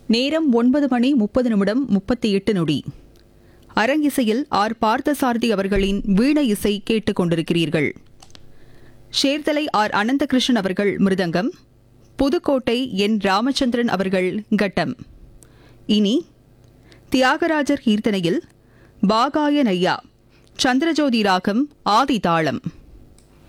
நேரம் 9:30 அரங்கிசையில் ஆர் பார்த்தசாரதி அவர்களின் வீண இசை கேட்டுக் கொண்டிருக்கிறீர்கள். சேர்த்தலை ஆர் அனந்தகிருஷ்ணன் அவர்கள் மிருதங்கம், புதுக்கோட்டை என் ராமச்சந்திரன் அவர்கள் கட்டம். இனி தியாகராஜர் கீர்த்தனையில் பாகாய நையா, சந்திரஜோதி ராகம், ஆதி தாளம்.